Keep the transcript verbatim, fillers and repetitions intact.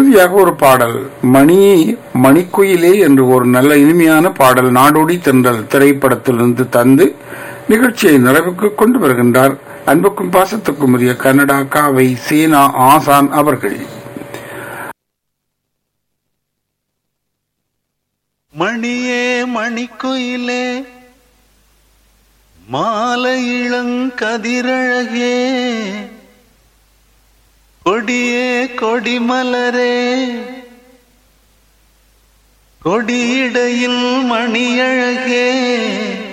இறுதியாக ஒரு பாடல் மணி மணிக்குயிலே என்று ஒரு நல்ல இனிமையான பாடல் நாடோடி தென்றல் திரைப்படத்திலிருந்து தந்து நிகழ்ச்சியை நிறைவுக்கு கொண்டு வருகின்றார் அன்புக்கும் பாசத்துக்கும் உரிய கன்னடா காவை சேனா ஆசான் அவர்கள். மணியே மணிக்குயிலே மாலை இளங்கதிரழகே கொடியே கொடிமலரே கொடியிடையில் மணியழகே